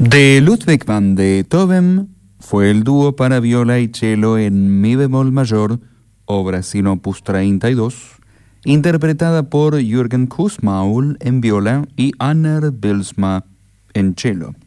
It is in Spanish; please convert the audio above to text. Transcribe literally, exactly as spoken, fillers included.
De Ludwig van Beethoven fue el dúo para viola y cello en mi bemol mayor, obra sin opus treinta y dos, interpretada por Jürgen Kussmaul en viola y Anner Bylsma en cello.